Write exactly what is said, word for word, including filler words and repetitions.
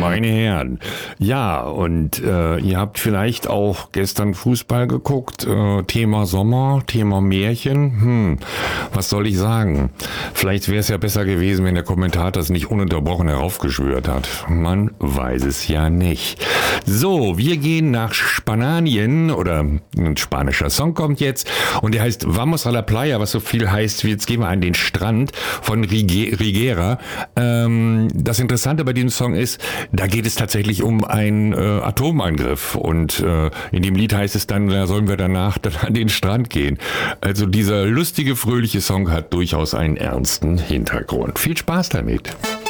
Meine Herren, ja, und äh, ihr habt vielleicht auch gestern Fußball geguckt, äh, Thema Sommer, Thema Märchen, hm, was soll ich sagen? Vielleicht wäre es ja besser gewesen, wenn der Kommentator das nicht ununterbrochen heraufgeschwört hat. Man weiß es ja nicht. So, wir gehen nach Spanien, oder ein spanischer Song kommt jetzt, und der heißt Vamos a la Playa, was so viel heißt, wie jetzt gehen wir an den Strand, von Rige- Rigera. Ähm, das Interessante bei diesem Song ist, da geht es tatsächlich um einen äh, Atomangriff, und äh, in dem Lied heißt es dann, da sollen wir danach dann an den Strand gehen. Also dieser lustige, fröhliche Song hat durchaus einen ernsten Hintergrund. Viel Spaß damit.